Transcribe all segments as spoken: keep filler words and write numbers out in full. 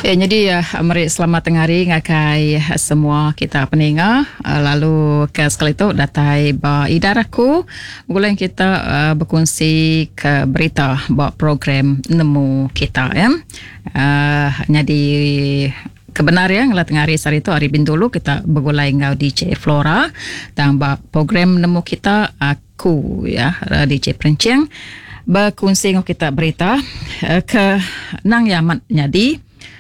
Ya, jadi uh, mari selamat tengah hari ngakai semua kita pendengar. Uh, lalu ke sekali itu datai ba idaraku boleh kita uh, berkongsi ke berita ba program nemu kita ya. Uh, jadi kebenar ya ngelat ngari sari itu hari bintulu kita bergulai ngau D J Flora dan ba program nemu kita aku ya D J Perencing berkongsi ngau kita berita uh, ke nang yaman jadi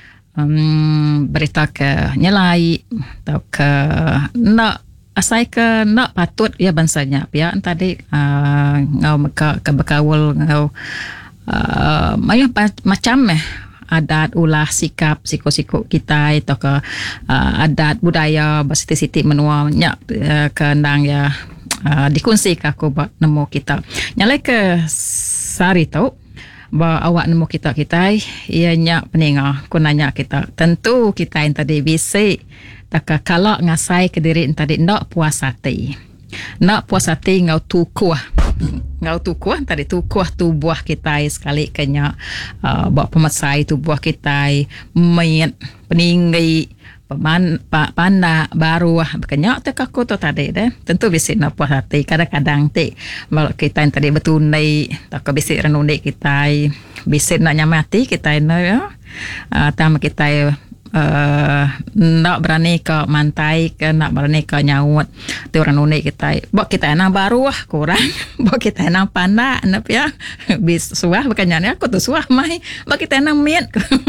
Um, berita ke nyelai atau ke nak asai ke nak patut ya bansanya ya tadi uh, ngau meka ke berkawul ngau uh, mayu macam eh adat ulah sikap siko-siko kita atau ke uh, adat budaya bersiti-siti menua nyak uh, ke nang ya uh, dikongsi ke aku buat nemu kita nyalai ke sari tau ba awak nemu kita kita ianya pendengar ku nanya kita tentu kita yang tadi bisik tak kalau ngasai ke diri tadi nak puas hati nak puas hati ngau tukuh ngau tukuh tadi tukuh tubuh kita sekali kenya uh, buat pemasai tubuh kita mayat peninggi Paman, pa, pana baru berkenyak tak aku tu tadi deh tentu bisik nak puas hati kadang-kadang ti kalau kita yang tadi bertunai tak bisik renundik kita bisik nak nyamati kita ini ya uh, tam kita uh, nak berani ke mantai ke nak berani ke nyaut tu renundik kita buat kita yang baru lah kurang buat kita yang pana nap ya bis suah berkenyaknya aku tu suah mai buat kita yang miat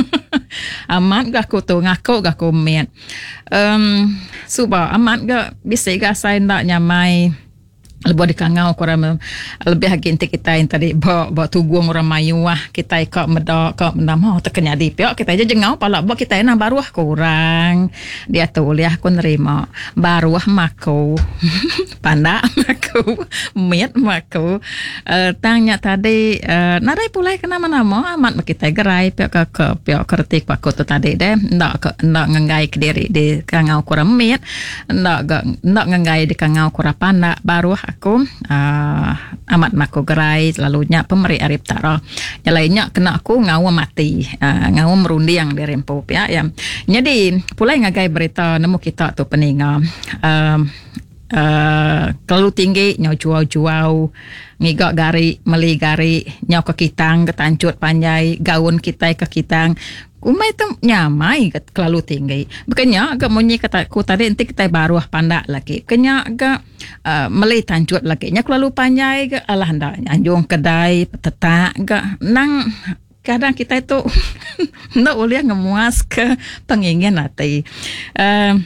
amat gak aku tu ngaku gak aku miat um, subah amat gak bisa gak saya nak nyamai lebih dikangau korang lebih lagi inti kita yang tadi bawa bawa tuguang orang mayuah kita ikut medak kau menamau terkenya di pihak kita aja jengau pala bawa kita yang baru kurang dia tu liah aku nerima baru maku panda maku miat maku uh, tanya tadi uh, nadai pulai kena mana-mana amat kita gerai pihak ke ke pihak kertik aku tu tadi deh ndak ndak ngengai ke diri di kangau kurang miat ndak ndak ngengai di kangau kurang panda baru aku uh, amat maku gerai lalunya pemeri arif tara yang lainnya kena aku ngau mati uh, ngau merunding di rempo ya ya jadi pulai ngagai berita nemu kita tu peninga uh, uh, kalau tinggi nyau juau-juau ngigak gari meli gari nyau ke kitang ketancut panjai gaun kita ke kitang umai tu nyamai kelalu tinggi bukannya agak munyi kata ku tadi nanti kita baru pandak lagi kenya agak uh, melih tancut lagi nya kelalu panjai ke alah ndak anjung kedai tetak agak nang kadang kita itu ndak boleh ngemuas ke pengingin hati uh,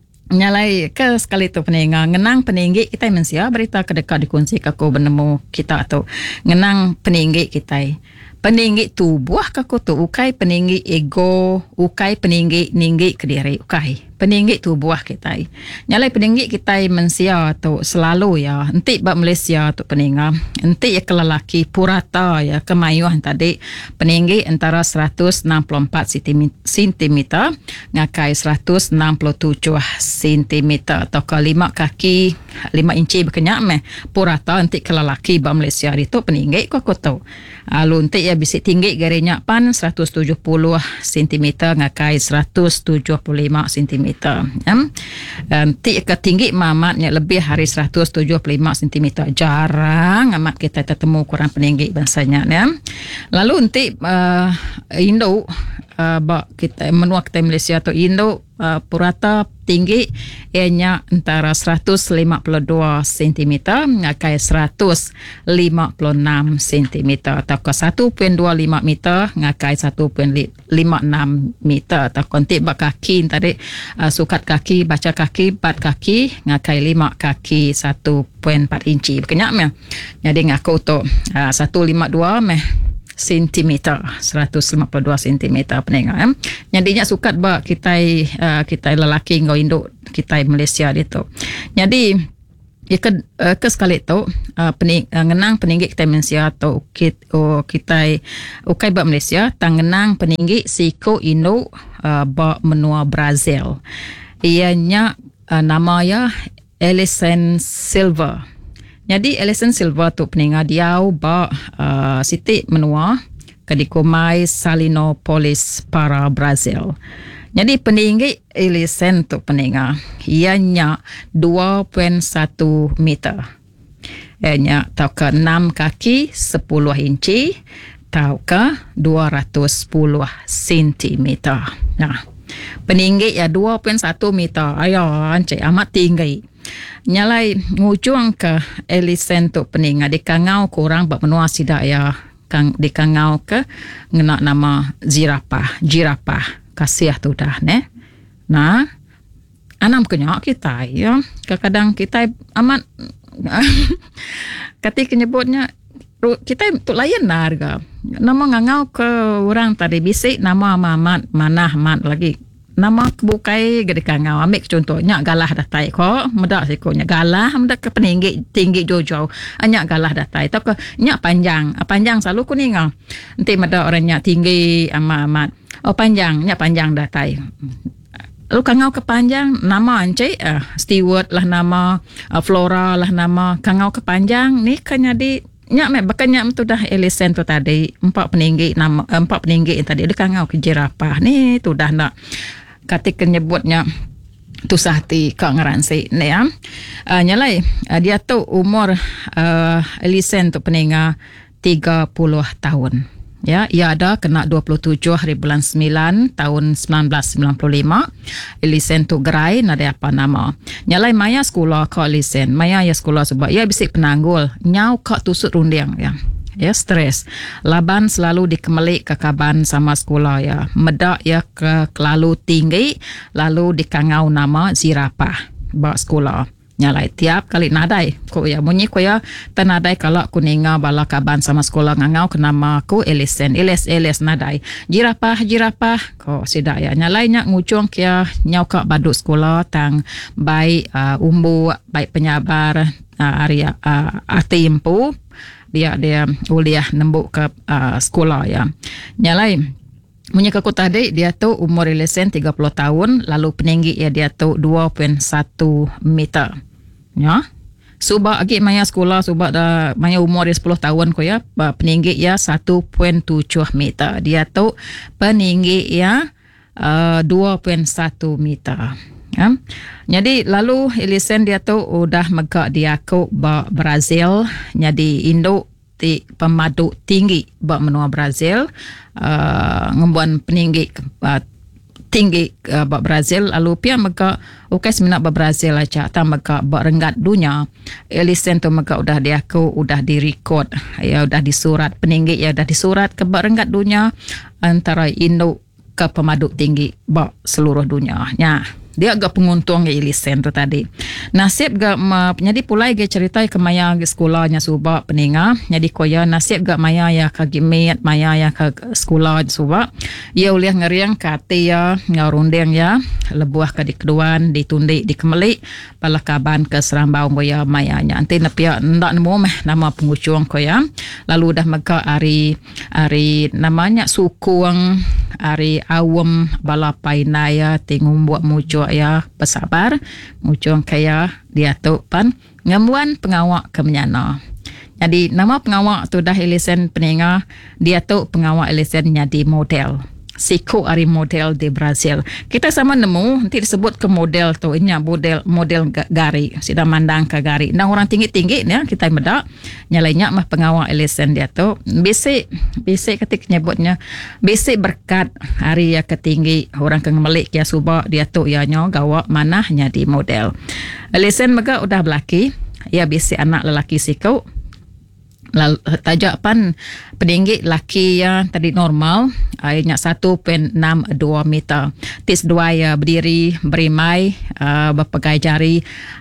nyalai ke sekali tu peninga ngenang peninggi kita mensia berita kedekat dikunci aku benemu kita atau ngenang peninggi kita peninggi tubuh kaku tu ukai peninggi ego ukai peninggi ninggi ke diri ukai peninggi tubuh kita nyalai peninggi kita mensia tu selalu ya nanti bak Malaysia tu peninga nanti ya kelelaki purata ya kemayuan tadi peninggi antara seratus enam puluh empat sentimeter ngakai seratus enam puluh tujuh sentimeter atau ke lima kaki lima inci berkenyak meh purata nanti kelelaki bak Malaysia itu peninggi kaku tu lalu nanti ya bisa tinggi garinya pan seratus tujuh puluh sentimeter ngakai seratus tujuh puluh lima sentimeter ya. Nanti ketinggi mamatnya lebih hari seratus tujuh puluh lima sentimeter jarang amat kita ketemu kurang peninggi bangsanya ya. Lalu nanti uh, Indo uh, bak kita menua kita Malaysia atau Indo uh, purata tinggi ianya antara seratus lima puluh dua sentimeter ngakai seratus lima puluh enam sentimeter atau ke satu koma dua lima meter ngakai satu koma lima enam meter atau kontik bak kaki tadi uh, sukat kaki baca kaki empat kaki ngakai lima kaki satu koma empat inci berkenyaknya jadi ngaku tu uh, seratus lima puluh dua meh sentimeter seratus lima puluh dua sentimeter peninggal eh. Jadinya sukat ba kita uh, kita lelaki ngau induk kita Malaysia itu. Jadi ya ke, uh, ke sekali tu uh, pening, uh, ngenang peninggi kita Malaysia atau kit, oh, kita ukai ba Malaysia tang ngenang peninggi siko induk uh, ba menua Brazil. Ianya uh, nama ya Alison Silva. Jadi Alison Silva tu peninga dia ba uh, siti menua Kedikomai Salinopolis para Brazil. Jadi peninggi elisen tu peningah ianya dua koma satu meter. Ianya tau ke enam kaki sepuluh inci tau ke dua ratus sepuluh sentimeter. Nah, peninggi ya dua koma satu meter. Ayo, ancik amat tinggi. Nyalai ngujung ke elisen tu peningah dikangau kurang bak menua sidak ya kang dikangau ke ngena nama zirapah, jirapah. Kasih tu dah ne. Nah, anam kenyak kita ya. Kadang-kadang kita amat ketika nyebutnya kita tu layan harga. Nama ngangau ke orang tadi bisik nama amat manah mat lagi. Nama kebukai gede kangau ambil contohnya galah datai ko medak sikonya galah medak ke peninggi tinggi jojo anyak galah datai tak ke nyak panjang panjang selalu kuning nanti medak orangnya tinggi amat amat oh panjang nyak panjang datai lu kangau ke panjang nama ancai uh, steward lah nama uh, flora lah nama kangau ke panjang ni kan jadi nyak me bakanya tu dah elisen tu tadi empat peninggi nama empat peninggi tadi dia kangau ke jirapah ni tu dah nak ketika nyebutnya tu sahti kak ngaransi ni ya. Uh, nyalai uh, dia tu umur uh, elisen tu peninga tiga puluh tahun. Ya, ia ada kena dua puluh tujuh hari bulan sembilan tahun sembilan belas sembilan puluh lima. Elisen tu gerai nada apa nama. Nyalai maya sekolah kak elisen. Maya ya sekolah sebab ia bisik penanggul. Nyau kak tusuk runding ya. Ya, stres. Laban selalu dikemelik ke kaban sama sekolah ya. Medak ya ke lalu tinggi, lalu dikangau nama zirapah bak sekolah. Nyalai tiap kali nadai. Ko ya munyi ko ya tanadai kalau kuninga bala kaban sama sekolah ngangau ke nama ku elisen. Eles eles nadai. Jirapah jirapah ko sidak ya. Nyalai nyak ngucung kia nyau kak baduk sekolah tang baik uh, umbu baik penyabar uh, area uh, arti impu. Dia dia uliah nembuk ke uh, sekolah ya. Nyalai punya ke kota tadi dia tu umur elisen tiga puluh tahun lalu peninggi ya dia tu dua koma satu meter. Ya. Subak lagi maya sekolah subak dah maya umur dia sepuluh tahun ko ya peninggi ya satu koma tujuh meter. Dia tu peninggi ya uh, dua koma satu meter. Ya. Jadi lalu elisen dia tu udah megak dia ko ba Brazil jadi Indo ti pemadu tinggi ba menua Brazil uh, ngembuan peninggi uh, tinggi uh, ba Brazil lalu pia megak ukai semina ba Brazil aja ta megak ba renggat dunia elisen tu megak udah dia ko udah di record ya udah disurat peninggi ya udah disurat ke ba renggat dunia antara Indo ke pemadu tinggi ba seluruh dunia nya. Dia agak penguntung ya elisen tu tadi. Nasib gak ma, jadi pulai gak cerita ke maya ke sekolahnya subak peninga. Jadi koya nasib gak maya ya ke gimit, maya ya ke sekolah subak. Ia uliah ngeriang kati ya, ngarundeng ya, lebuah ke dikeduan, ditundi, dikemelik, pala kaban ke serambau boya mayanya. Nanti nepia ndak nemu meh nama pengucung koya. Lalu dah mega hari hari namanya sukung, hari awam balapai naya tingum buat muncul ya bersabar ujung kaya dia tu pan ngemuan pengawak ke menyana. Jadi nama pengawak tu dah elisen peninga dia tu pengawak elisen jadi model. Siko ari model di Brazil. Kita sama nemu nanti disebut ke model tu inya model model gari. Sida mandang ke gari. Nang orang tinggi-tinggi ya kita medak nyalainya mah pengawal elisen dia tu. Bisik bisik ketik nyebutnya bisik berkat hari ya ketinggi orang ke ngemelik ya subak dia tu ya nyo gawak manahnya di model. Elisen mega udah belaki ya bisik anak lelaki siko. Lalu tajak pan peninggi laki ya tadi normal ayatnya satu koma enam dua meter. Tis dua ya berdiri berimai uh, berpegai jari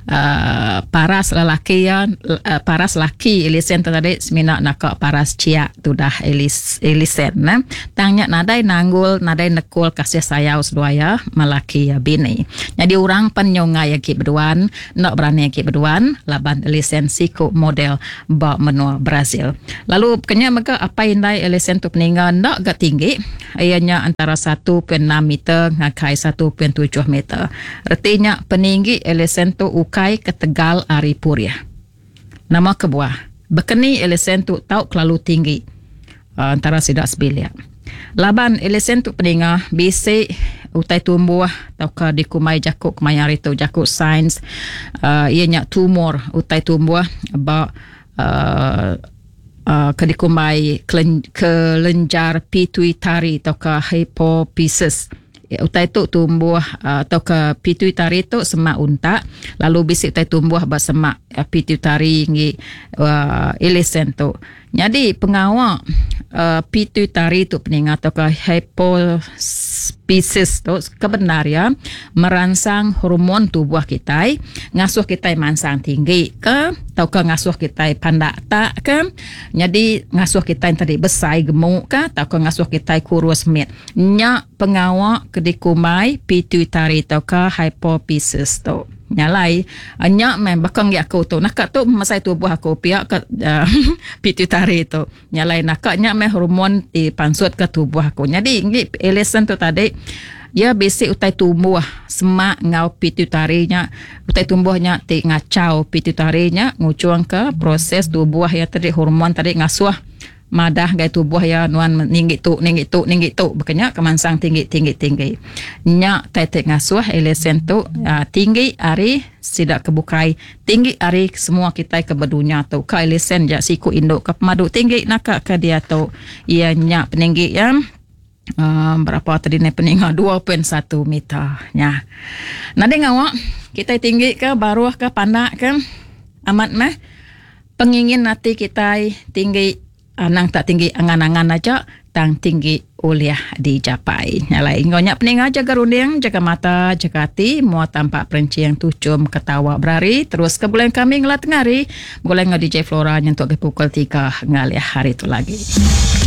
uh, paras lelaki ya uh, paras laki elisen tadi semina nak paras cia tu dah elis elisen nah. Tangnya nadai nanggul nadai nekul kasih sayau sedua ya melaki ya bini. Jadi orang penyongai ya ki berduan nak berani ki berduan laban elisen siku model ba menua Brazil. Lalu kenya maka apa indai elisen tu peninggal nak agak tinggi ianya antara satu koma enam meter ngakai satu koma tujuh meter. Artinya peninggi elisen tu ukai ke Tegal Aripuria. Nama kebuah. Bekeni elisen tu tau kelalu tinggi. uh, antara sidak sebilik. Laban elesen tu peninga basic utai tumbuh atau ke dikumai jakuk kemayang itu jakuk sains uh, ianya tumor utai tumbuh ba uh, uh, ke dikumai kelenjar pituitari atau ke hypophysis. Utai tu tumbuh uh, atau ke pituitari tu semak unta lalu bisik utai tumbuh ba semak uh, pituitari ngi uh, elesen tu. Jadi pengawal uh, pituitari tu peningat atau ke hypophysis tu kebenaran merangsang hormon tubuh kita, ngasuh kita mansang tinggi ke atau ke ngasuh kita pandak tak ke. Jadi ngasuh kita yang tadi besar gemuk ke atau ke ngasuh kita kurus mit. Nya pengawal kedikumai pituitari atau ke hypophysis tu. Nyalai nyak mem bakang ya aku tu nak tu masai tubuh aku pihak ke uh, pituitari tu nyalai nak nyak mem hormon di pansut ke tubuh aku. Jadi ini elesen tu tadi ya basic utai tumbuh semak ngau pituitarinya utai tumbuhnya ti ngacau pituitarinya ngucuang ke proses tubuh ya tadi hormon tadi ngasuh madah gaya tubuh ya nuan ninggi tu ninggi tu ninggi tu bekanya kemansang tinggi tinggi tinggi nyak tetek ngasuh elesen tu uh, tinggi ari sidak kebukai tinggi ari semua kita ke bedunya tu ka elesen ja siku induk ke pemadu tinggi nak ke dia tu ia nyak peninggi ya uh, berapa tadi ni peninggal dua koma satu meter nya nade ngawak kita tinggi ke baruh ke panak ke amat mah pengingin nanti kita tinggi anang tak tinggi angan-angan aja tang tinggi uliah dicapai. Nyalai ngonya peninga jaga runding, jaga mata, jaga hati, muat tampak perinci yang tucum ketawa berari, terus ke bulan kami ngelat ngari, boleh nge D J Flora nyentuk ke pukul tiga ngalih hari itu lagi.